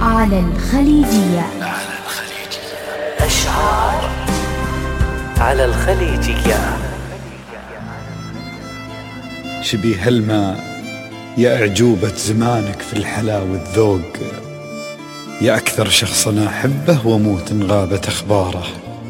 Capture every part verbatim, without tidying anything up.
على الخليجية. على الخليجية أشعار على الخليجية. شبيه الماء يا أعجوبة زمانك في الحلا والذوق، يا أكثر شخص أنا أحبه وأموت إن غابت أخباره.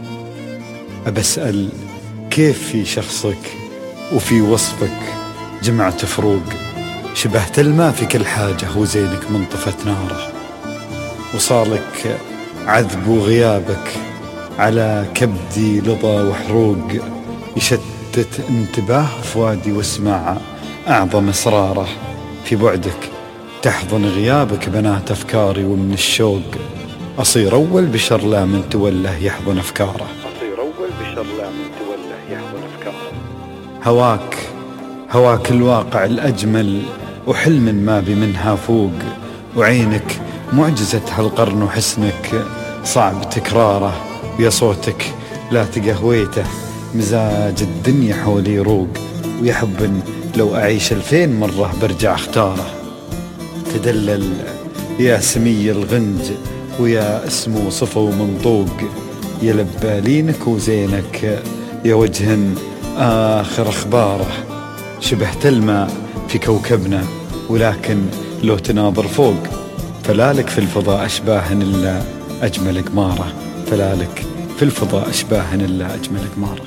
أبسأل كيف في شخصك وفي وصفك جمعت فروق، شبهت الماء في كل حاجة وزينك من طفت ناره، وصالك عذب وغيابك على كبدي لظى وحروق، يشتت انتباه فؤادي واسمع أعظم إصراره. في بعدك تحضن غيابك بنات أفكاري، ومن الشوق أصير أول بشر لا من توله يحضن أفكاره. أصير أول بشر لا من توله يحضن أفكاره. هواك هواك الواقع الأجمل وحلم ما بي منها فوق، وعينك معجزة هالقرن وحسنك صعب تكراره، ويا صوتك لا تقهويته مزاج الدنيا حولي يروق، ويحب لو أعيش ألفين مرة برجع اختاره. تدلل يا سمي الغنج ويا اسمه صفو ومنطوق، يا لبالينك وزينك يا وجه آخر أخباره. شبهت الماء في كوكبنا ولكن لو تناظر فوق، فلالك في الفضاء أشباه إلا أجمل قماره، فلالك في الفضاء أشباه إلا أجمل قماره.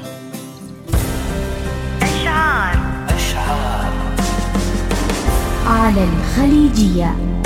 على الخليجية.